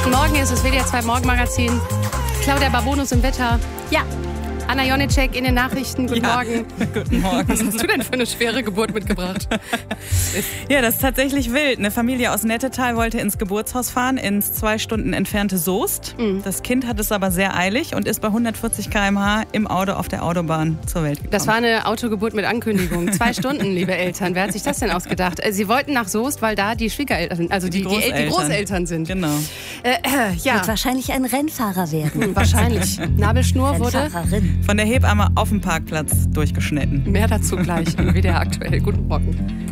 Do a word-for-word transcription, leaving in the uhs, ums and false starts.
Guten Morgen, es ist W D R zwei Morgenmagazin. Claudia Barbonus im Wetter. Ja. Anna Jonicek in den Nachrichten. Guten ja. Morgen. Guten Morgen. Was hast du denn für eine schwere Geburt mitgebracht? Ja, das ist tatsächlich wild. Eine Familie aus Nettetal wollte ins Geburtshaus fahren, ins zwei Stunden entfernte Soest. Mhm. Das Kind hat es aber sehr eilig und ist bei hundertvierzig Kilometer pro Stunde im Auto auf der Autobahn zur Welt gekommen. Das war eine Autogeburt mit Ankündigung. Zwei Stunden, liebe Eltern. Wer hat sich das denn ausgedacht? Sie wollten nach Soest, weil da die Schwiegereltern, also die, die, Großeltern. die Großeltern sind. Genau. Äh, äh, ja. Wird wahrscheinlich ein Rennfahrer werden. Hm, wahrscheinlich. Nabelschnur wurde von der Hebamme auf dem Parkplatz durchgeschnitten. Mehr dazu gleich. W D R aktuell. Guten Morgen.